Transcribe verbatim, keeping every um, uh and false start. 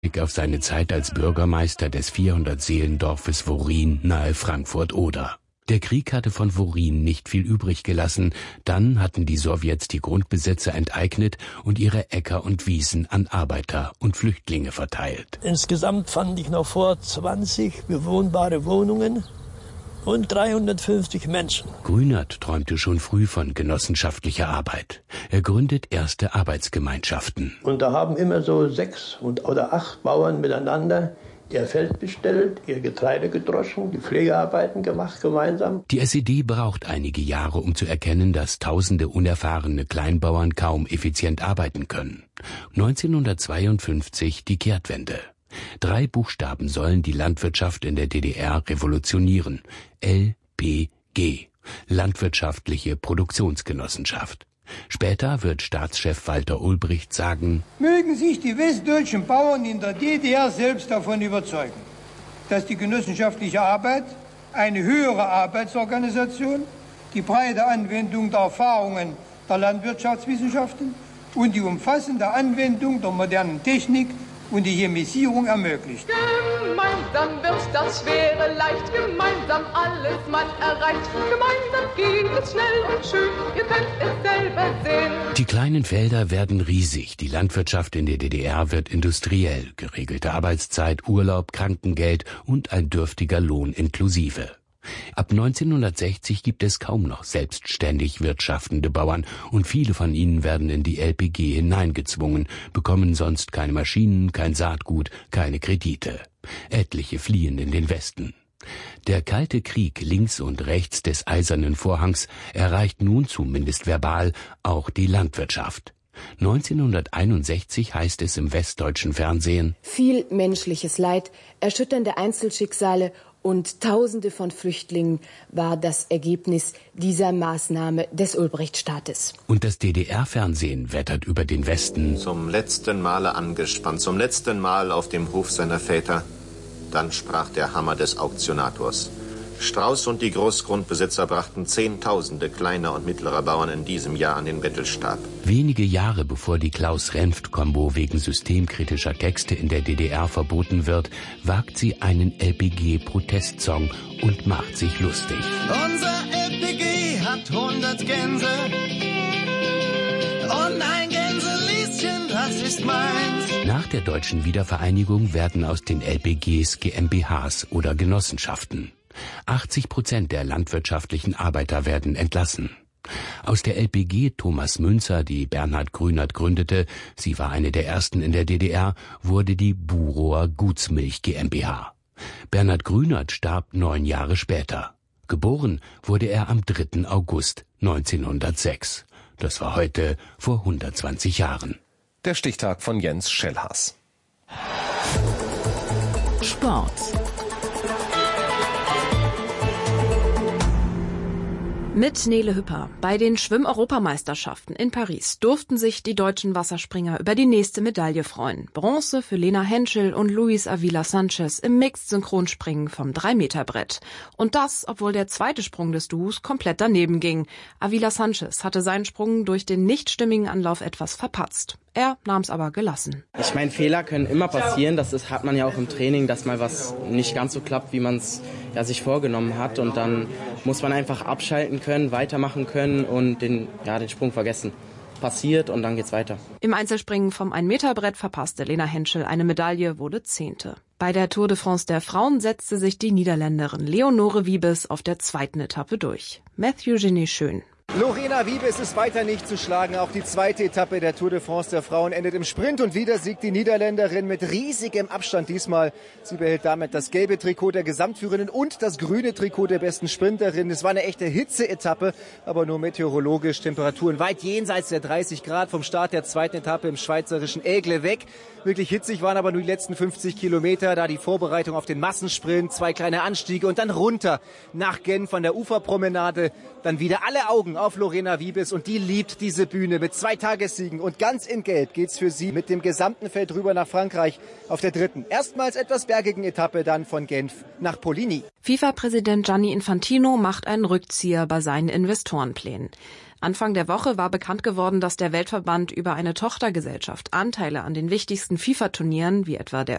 auf seine Zeit als Bürgermeister des vierhundert-Seelendorfes Worin nahe Frankfurt-Oder. Der Krieg hatte von Worin nicht viel übrig gelassen. Dann hatten die Sowjets die Grundbesitzer enteignet und ihre Äcker und Wiesen an Arbeiter und Flüchtlinge verteilt. Insgesamt fand ich noch vor zwanzig bewohnbare Wohnungen und dreihundertfünfzig Menschen. Grünert träumte schon früh von genossenschaftlicher Arbeit. Er gründet erste Arbeitsgemeinschaften. Und da haben immer so sechs und, oder acht Bauern miteinander ihr Feld bestellt, ihr Getreide gedroschen, die Pflegearbeiten gemacht gemeinsam. Die S E D braucht einige Jahre, um zu erkennen, dass tausende unerfahrene Kleinbauern kaum effizient arbeiten können. neunzehnhundertzweiundfünfzig die Kehrtwende. Drei Buchstaben sollen die Landwirtschaft in der D D R revolutionieren. L P G, Landwirtschaftliche Produktionsgenossenschaft. Später wird Staatschef Walter Ulbricht sagen: Mögen sich die westdeutschen Bauern in der D D R selbst davon überzeugen, dass die genossenschaftliche Arbeit eine höhere Arbeitsorganisation, die breite Anwendung der Erfahrungen der Landwirtschaftswissenschaften und die umfassende Anwendung der modernen Technik und die Chemisierung ermöglicht. Gemeinsam wird das Schwere leicht, gemeinsam alles man erreicht. Gemeinsam geht es schnell und schön, ihr könnt es selber sehen. Die kleinen Felder werden riesig, die Landwirtschaft in der D D R wird industriell, geregelte Arbeitszeit, Urlaub, Krankengeld und ein dürftiger Lohn inklusive. Ab neunzehnhundertsechzig gibt es kaum noch selbstständig wirtschaftende Bauern und viele von ihnen werden in die L P G hineingezwungen, bekommen sonst keine Maschinen, kein Saatgut, keine Kredite. Etliche fliehen in den Westen. Der Kalte Krieg links und rechts des Eisernen Vorhangs erreicht nun zumindest verbal auch die Landwirtschaft. neunzehnhunderteinundsechzig heißt es im westdeutschen Fernsehen: Viel menschliches Leid, erschütternde Einzelschicksale und Tausende von Flüchtlingen war das Ergebnis dieser Maßnahme des Ulbricht-Staates. Und das D D R-Fernsehen wettert über den Westen: Zum letzten Male angespannt, zum letzten Mal auf dem Hof seiner Väter. Dann sprach der Hammer des Auktionators. Strauß und die Großgrundbesitzer brachten Zehntausende kleiner und mittlerer Bauern in diesem Jahr an den Bettelstab. Wenige Jahre bevor die Klaus-Renft-Kombo wegen systemkritischer Texte in der D D R verboten wird, wagt sie einen L P G-Protestsong und macht sich lustig. Unser L P G hat hundert Gänse und ein Gänselieschen, das ist meins. Nach der deutschen Wiedervereinigung werden aus den L P Gs G m b Hs oder Genossenschaften. achtzig Prozent der landwirtschaftlichen Arbeiter werden entlassen. Aus der L P G Thomas Münzer, die Bernhard Grünert gründete, sie war eine der ersten in der D D R, wurde die Burower Gutsmilch G m b H. Bernhard Grünert starb neun Jahre später. Geboren wurde er am dritten August neunzehnhundertsechs. Das war heute vor hundertzwanzig Jahren. Der Stichtag von Jens Schellhaas. Sport. Mit Nele Hüpper. Bei den Schwimm-Europameisterschaften in Paris durften sich die deutschen Wasserspringer über die nächste Medaille freuen. Bronze für Lena Henschel und Luis Avila Sanchez im Mixed-Synchronspringen vom drei Meter Brett. Und das, obwohl der zweite Sprung des Duos komplett daneben ging. Avila Sanchez hatte seinen Sprung durch den nicht stimmigen Anlauf etwas verpatzt. Er nahm es aber gelassen. Ich meine, Fehler können immer passieren. Das ist, hat man ja auch im Training, dass mal was nicht ganz so klappt, wie man es ja, sich vorgenommen hat. Und dann muss man einfach abschalten können, weitermachen können und den, ja, den Sprung vergessen. Passiert und dann geht's weiter. Im Einzelspringen vom ein Meter Brett verpasste Lena Henschel eine Medaille, wurde Zehnte. Bei der Tour de France der Frauen setzte sich die Niederländerin Leonore Wiebes auf der zweiten Etappe durch. Matthew Genie Schön. Lorena Wiebes ist weiter nicht zu schlagen. Auch die zweite Etappe der Tour de France der Frauen endet im Sprint. Und wieder siegt die Niederländerin mit riesigem Abstand diesmal. Sie behält damit das gelbe Trikot der Gesamtführenden und das grüne Trikot der besten Sprinterin. Es war eine echte Hitze-Etappe, aber nur meteorologisch. Temperaturen weit jenseits der dreißig Grad vom Start der zweiten Etappe im schweizerischen Aigle weg. Wirklich hitzig waren aber nur die letzten fünfzig Kilometer, da die Vorbereitung auf den Massensprint, zwei kleine Anstiege und dann runter nach Genf an der Uferpromenade. Dann wieder alle Augen auf Lorena Wiebes und die liebt diese Bühne mit zwei Tagessiegen und ganz in Gelb geht's für sie mit dem gesamten Feld rüber nach Frankreich auf der dritten, erstmals etwas bergigen Etappe dann von Genf nach Poligny. FIFA-Präsident Gianni Infantino macht einen Rückzieher bei seinen Investorenplänen. Anfang der Woche war bekannt geworden, dass der Weltverband über eine Tochtergesellschaft Anteile an den wichtigsten FIFA-Turnieren, wie etwa der